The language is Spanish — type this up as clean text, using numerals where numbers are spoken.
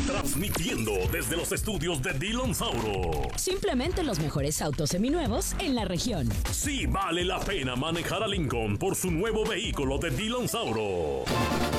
Transmitiendo desde los estudios de Dillon Sauro. Simplemente los mejores autos seminuevos en la región. Sí vale la pena manejar a Lincoln por su nuevo vehículo de Dillon Sauro.